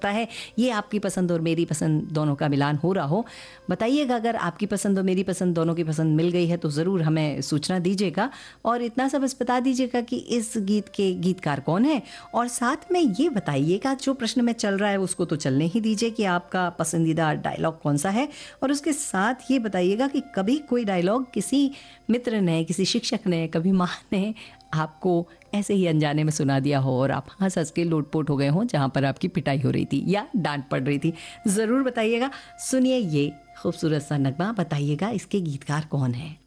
है ये आपकी पसंद और मेरी पसंद दोनों का मिलान हो रहा हो। बताइएगा अगर आपकी पसंद और मेरी पसंद दोनों की पसंद मिल गई है तो ज़रूर हमें सूचना दीजिएगा, और इतना सा बस बता दीजिएगा कि इस गीत के गीतकार कौन है, और साथ में ये बताइएगा जो प्रश्न में चल रहा है उसको तो चलने ही दीजिए कि आपका पसंदीदा डायलॉग कौन सा है, और उसके साथ ये बताइएगा कि कभी कोई डायलॉग किसी मित्र ने, किसी शिक्षक ने, कभी माँ ने आपको ऐसे ही अनजाने में सुना दिया हो और आप हंस हंस के लोटपोट हो गए हों जहाँ पर आपकी पिटाई हो रही थी या डांट पड़ रही थी। ज़रूर बताइएगा। सुनिए ये खूबसूरत सा नगमा, बताइएगा इसके गीतकार कौन है।